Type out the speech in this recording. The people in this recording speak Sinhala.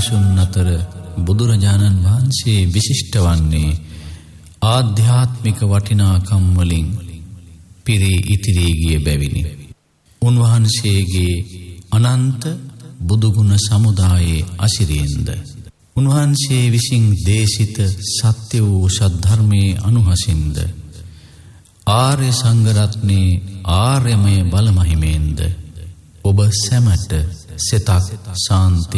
භික්ෂුන් අතර බුදුරජාණන් වහන්සේ විශිෂ්ට වන්නේ ආධ්‍යාත්මික වටිනාකම් වලින් පිරී ඉතිරී ගිය බැවිනි. උන්වහන්සේගේ අනන්ත බුදුගුණ සමුදායේ අසිරියෙන්ද උන්වහන්සේ විසින් දේශිත සත්‍ය වූ සද්ධර්මයේ අනුහසින්ද ආර්ය සංඝරත්නයේ ආර්යමය බලමහිමෙන්ද ඔබ සැමට සිතක් ශාන්ති